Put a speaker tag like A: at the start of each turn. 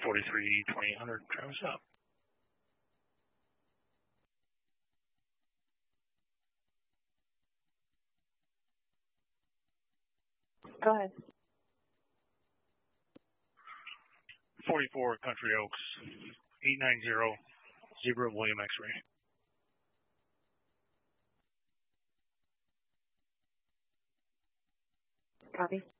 A: 43-2800, Travis up.
B: Go ahead.
A: 44 Country Oaks, 890, Zebra William X-ray.
B: Copy.